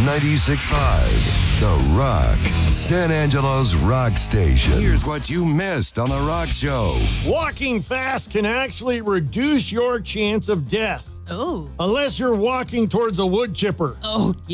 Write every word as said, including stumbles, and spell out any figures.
ninety-six point five, The Rock, San Angelo's rock station. Here's what you missed on The Rock Show. Walking fast can actually reduce your chance of death. Oh. Unless you're walking towards a wood chipper. Oh,